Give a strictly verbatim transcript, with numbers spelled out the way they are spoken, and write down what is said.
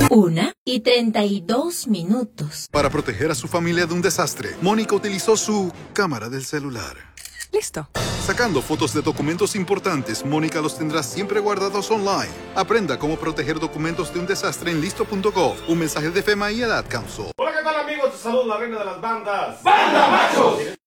Una y treinta y dos minutos. Para proteger a su familia de un desastre, Mónica utilizó su cámara del celular. Listo. Sacando fotos de documentos importantes, Mónica los tendrá siempre guardados online. Aprenda cómo proteger documentos de un desastre en listo punto gov. Un mensaje de FEMA y el Ad Council. Hola, ¿qué tal, amigos? Te saludo la reina de las bandas. ¡Banda Machos!